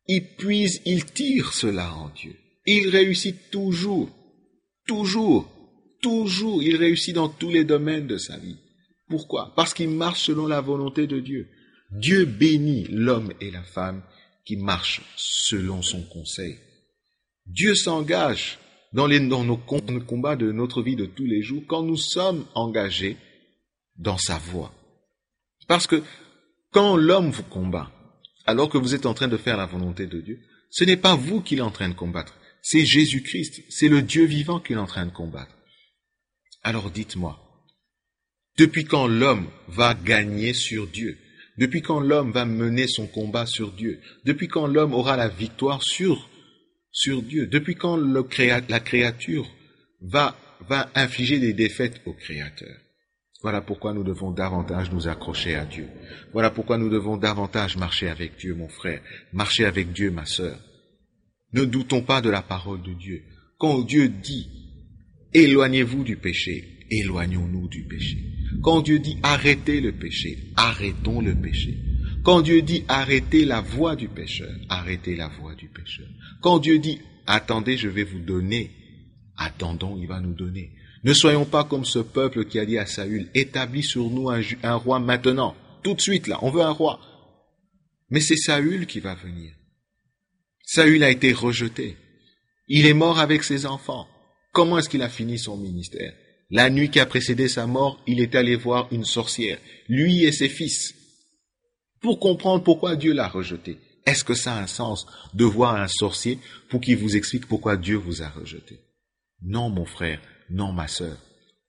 il tire cela en Dieu. Il réussit toujours, il réussit dans tous les domaines de sa vie. Pourquoi? Parce qu'il marche selon la volonté de Dieu. Dieu bénit l'homme et la femme qui marchent selon son conseil. Dieu s'engage dans nos combats de notre vie de tous les jours quand nous sommes engagés dans sa voie. Parce que quand l'homme vous combat, alors que vous êtes en train de faire la volonté de Dieu, ce n'est pas vous qu'il est en train de combattre, c'est Jésus-Christ, c'est le Dieu vivant qu'il est en train de combattre. Alors dites-moi, depuis quand l'homme va gagner sur Dieu? Depuis quand l'homme va mener son combat sur Dieu? Depuis quand l'homme aura la victoire sur Dieu? Depuis quand la créature va infliger des défaites au Créateur? Voilà pourquoi nous devons davantage nous accrocher à Dieu. Voilà pourquoi nous devons davantage marcher avec Dieu, mon frère. Marcher avec Dieu, ma sœur. Ne doutons pas de la parole de Dieu. Quand Dieu dit « Éloignez-vous du péché », éloignons-nous du péché. Quand Dieu dit « Arrêtez le péché », arrêtons le péché. Quand Dieu dit « Arrêtez la voie du pécheur », arrêtez la voie du pécheur. Quand Dieu dit « Attendez, je vais vous donner », attendons, il va nous donner. Ne soyons pas comme ce peuple qui a dit à Saül, établis sur nous un roi maintenant, tout de suite là, on veut un roi. Mais c'est Saül qui va venir. Saül a été rejeté. Il est mort avec ses enfants. Comment est-ce qu'il a fini son ministère? La nuit qui a précédé sa mort, il est allé voir une sorcière, lui et ses fils, pour comprendre pourquoi Dieu l'a rejeté. Est-ce que ça a un sens de voir un sorcier pour qu'il vous explique pourquoi Dieu vous a rejeté? Non, mon frère. Non, ma sœur.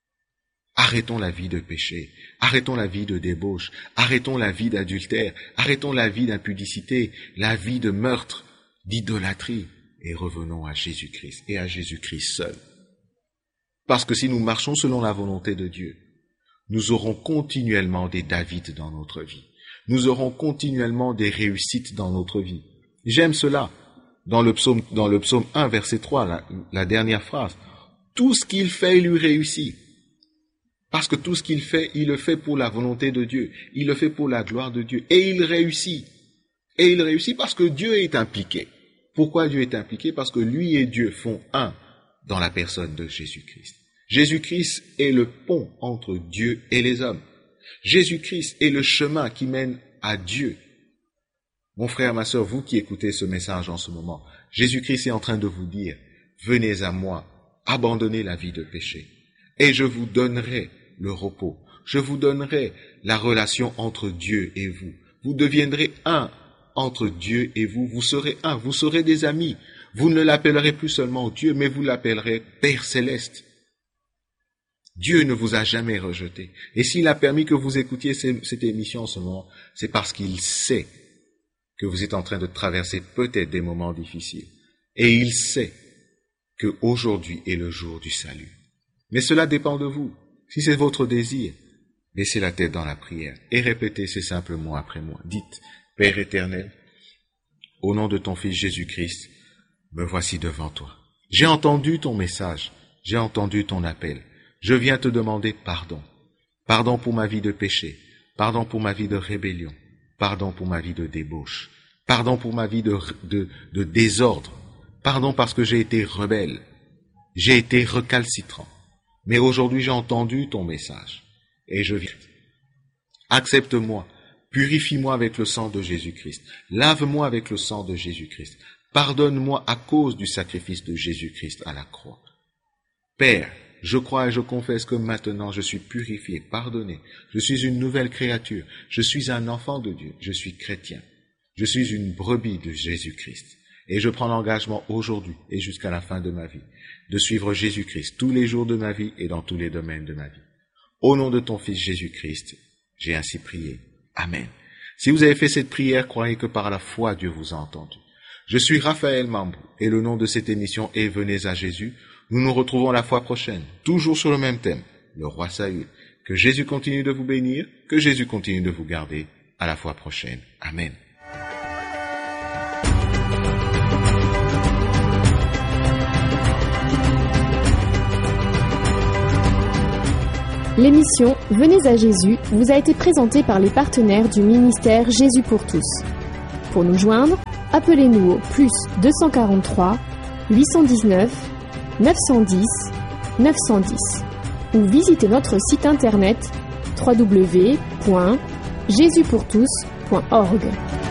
Arrêtons la vie de péché, arrêtons la vie de débauche, arrêtons la vie d'adultère, arrêtons la vie d'impudicité, la vie de meurtre, d'idolâtrie, et revenons à Jésus-Christ et à Jésus-Christ seul. Parce que si nous marchons selon la volonté de Dieu, nous aurons continuellement des David dans notre vie. Nous aurons continuellement des réussites dans notre vie. J'aime cela. Dans le psaume 1, verset 3, la dernière phrase. Tout ce qu'il fait, il lui réussit. Parce que tout ce qu'il fait, il le fait pour la volonté de Dieu. Il le fait pour la gloire de Dieu. Et il réussit. Et il réussit parce que Dieu est impliqué. Pourquoi Dieu est impliqué? Parce que lui et Dieu font un dans la personne de Jésus-Christ. Jésus-Christ est le pont entre Dieu et les hommes. Jésus-Christ est le chemin qui mène à Dieu. Mon frère, ma sœur, vous qui écoutez ce message en ce moment, Jésus-Christ est en train de vous dire, venez à moi. Abandonnez la vie de péché, et je vous donnerai le repos, je vous donnerai la relation entre Dieu et vous. Vous deviendrez un entre Dieu et vous, vous serez un, vous serez des amis. Vous ne l'appellerez plus seulement Dieu, mais vous l'appellerez Père Céleste. Dieu ne vous a jamais rejeté. Et s'il a permis que vous écoutiez cette émission en ce moment, c'est parce qu'il sait que vous êtes en train de traverser peut-être des moments difficiles. Et il sait que aujourd'hui est le jour du salut. Mais cela dépend de vous. Si c'est votre désir, baissez la tête dans la prière et répétez ces simples mots après moi. Dites, Père éternel, au nom de ton Fils Jésus-Christ, me voici devant toi. J'ai entendu ton message, j'ai entendu ton appel. Je viens te demander pardon. Pardon pour ma vie de péché, pardon pour ma vie de rébellion, pardon pour ma vie de débauche, pardon pour ma vie de désordre. Pardon parce que j'ai été rebelle, j'ai été recalcitrant. Mais aujourd'hui, j'ai entendu ton message et je viens. Accepte-moi, purifie-moi avec le sang de Jésus-Christ. Lave-moi avec le sang de Jésus-Christ. Pardonne-moi à cause du sacrifice de Jésus-Christ à la croix. Père, je crois et je confesse que maintenant je suis purifié, pardonné. Je suis une nouvelle créature. Je suis un enfant de Dieu. Je suis chrétien. Je suis une brebis de Jésus-Christ. Et je prends l'engagement aujourd'hui et jusqu'à la fin de ma vie de suivre Jésus-Christ tous les jours de ma vie et dans tous les domaines de ma vie. Au nom de ton Fils Jésus-Christ, j'ai ainsi prié. Amen. Si vous avez fait cette prière, croyez que par la foi Dieu vous a entendu. Je suis Raphaël Mambou et le nom de cette émission est Venez à Jésus. Nous nous retrouvons la fois prochaine, toujours sur le même thème, le roi Saül. Que Jésus continue de vous bénir, que Jésus continue de vous garder. À la fois prochaine. Amen. L'émission Venez à Jésus vous a été présentée par les partenaires du ministère Jésus pour tous. Pour nous joindre, appelez-nous au plus 243 819 910 910 ou visitez notre site internet www.jesuspourtous.org.